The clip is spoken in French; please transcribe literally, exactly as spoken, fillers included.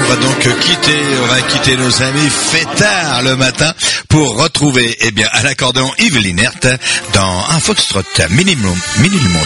va donc quitter, on va quitter nos amis fêtards le matin pour retrouver, eh bien, à l'accordéon Yves Linert dans un foxtrot minimum, minimum.